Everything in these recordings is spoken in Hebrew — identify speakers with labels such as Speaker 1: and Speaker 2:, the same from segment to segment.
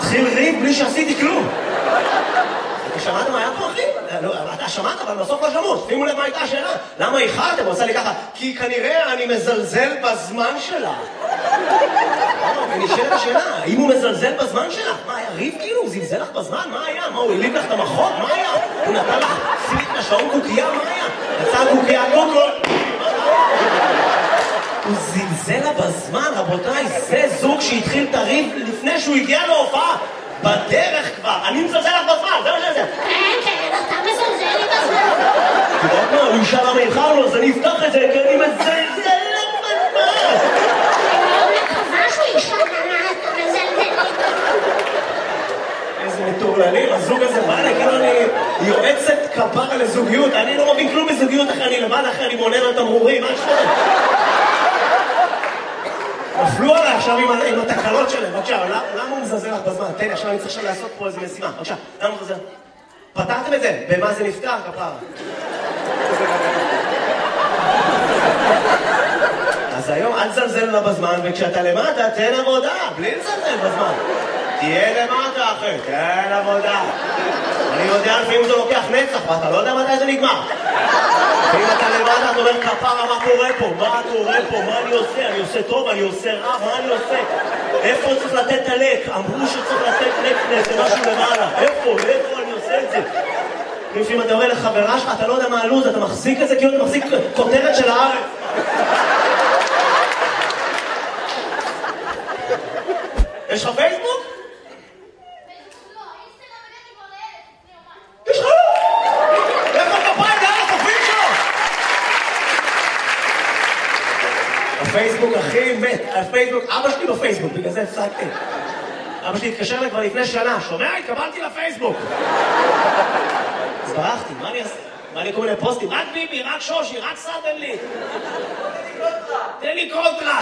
Speaker 1: התחיל ריב בלי שעשיתי כלום. אתה שמעת מה היה פה, אחי? לא, אתה שמעת, אבל בסוף לא שמעו. שימו לב מה הייתה השאלה. למה איחרתם? הוא עושה לי ככה, כי כנראה אני מזלזל בזמן שלה. ונשאלת השאלה, האם הוא מזלזל בזמן שלה? מה, היה ריב כאילו? הוא זלזל לך בזמן? מה היה? מה, הוא הליב לך את המחוק? מה היה? הוא נתן לך סימית לשעון קוקייה? מה היה? יצא קוקייה קוקול? הוא זלזל לה בזמן, רבותיי, זה זוג שהתחיל את הריב לפני שהוא הגיע להופעה. בדרך כבר, אני מזלזל לך בזמן, זה מה שזה.
Speaker 2: כן, אתה מזלזל לי בזמן.
Speaker 1: אתה יודע מה, הוא ישאל למה איחרנו, אז אני אפתח את זה, כי אני מזלזל לך בזמן.
Speaker 2: אני מקווה שהוא ישאל למה אתה מזלזל לי בזמן.
Speaker 1: איזה מטורללים, הזוג הזה בא לי, כאילו אני יועצת כפרה לזוגיות, אני לא מבין כלום בזוגיות אחרי, אני לבד אחרי, אני מונה על תמרורים, מה שקורה? נפלו עליי עכשיו עם התקלות שלהם, בבקשה, למה הוא מזלזל לך בזמן? תן לי, עכשיו אני צריך לעשות פה איזה משימה, בבקשה, למה הוא מזלזל? פתרתם את זה? במה זה נפתר, כפרה? אז היום אל תזלזל לה בזמן, וכשאתה למטה, תן עבודה, בלי לזלזל בזמן. תהיה למטה, אחי, תן עבודה. אני יודע לפעמים זה לוקח נצח, ואתה לא יודע מתי זה נגמר. ואם אתה למטה, אתה אומר, כפרה, מה קורה פה? מה קורה פה? מה אני עושה? אני עושה טוב? אני עושה רע? מה אני עושה? איפה צריך לתת את הלק? אמרו שצריך לתת לק למשהו למעלה. איפה אני עושה את זה? לפעמים אתה אומר לחברה שלך, אתה לא יודע מה הלוז, אתה מחזיק את זה כאילו אתה מחזיק כותרת של הארץ. יש לך פייסבוק? יש לך? איפה כפיים דרך הפרופיל שלו? הפייסבוק הכי מת, הפייסבוק, אבא שלי בפייסבוק, בגלל זה הפסקתי. אבא שלי התקשר לי כבר לפני שנה, שומע? התקבלתי לפייסבוק. אז ברחתי, מה אני אעשה? מה אני קורא לי פוסטים? רק ביבי, רק שושי, רק סדנלי. תן לי קונטרה.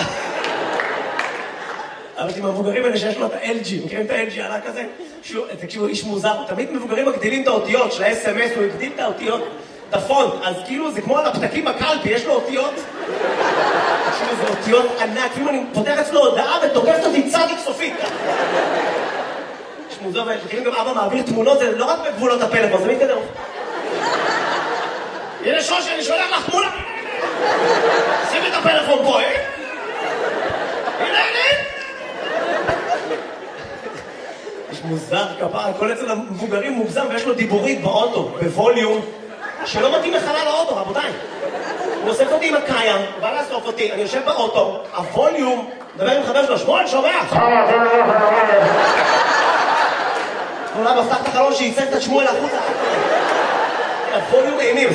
Speaker 1: אבל עם המבוגרים האלה שיש לו את ה-LG, מכירים את ה-LG עלה כזה? תקשיבו, איש מוזר, תמיד מבוגרים מגדילים את האותיות של ה-SMS, הוא הגדיל את האותיות, את הפונט, אז כאילו זה כמו על הפתקים בקלפי, יש לו אותיות, תקשיבו, זה אותיות ענק, כאילו אני פותח אצלו הודעה ותוקפת אותי צדיק סופית. איש מוזר, וכאילו גם אבא מעביר תמונות, זה לא רק בגבולות הפלאפון, זה מתקדם. הנה שושי, אני שולח לך תמונה. שים את הפלאפון פה, אה? הנה. יש מוזר כפרה, כל אצל המבוגרים מוגזם ויש לו דיבורית באוטו, בווליום, שלא מתאים לחלל האוטו, רבותיי. הוא אוסף אותי עם הקיים, הוא בא לאסוף אותי, אני יושב באוטו, הווליום, מדבר עם חבר שלו, שמואל, שומע? אולי מפתח את החלון שייצא את שמואל החוצה. הווליום אימים.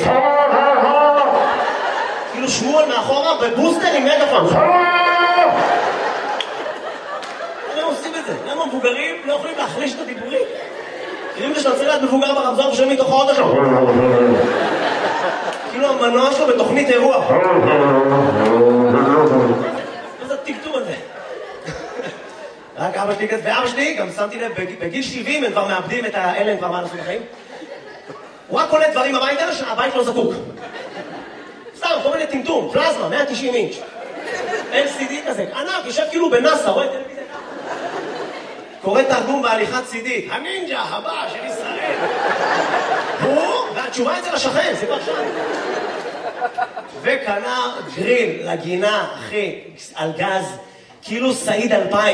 Speaker 1: כאילו שמואל מאחורה בבוסטר עם מגפון. למה עושים את זה? למה המבוגרים לא יכולים להחליש את הדיבורים? כאילו זה שאתה צריך להיות מבוגר ברמזור ושומעים מתוך האוטו שלו. כאילו המנוע שלו בתוכנית אירוע. מה זה הטפטום הזה? רק אבא שלי כזה, ואבא שלי גם שמתי לב, בגיל 70 הם כבר מאבדים את האלה, הם כבר מה לעשות בחיים. הוא רק קולט דברים הביתה שהבית לא זקוק. סתם, כל מיני טמטום, פלזמה, 190 אינץ'. LCD כזה, ענק, יושב כאילו בנאסא, רואה טלוויזיה. קורא תרגום בהליכת CD, הנינג'ה הבא של ישראל. והתשובה אצל השכן, זה כבר שם. וקנה גריל לגינה, אחי, על גז, כאילו סעיד 2000.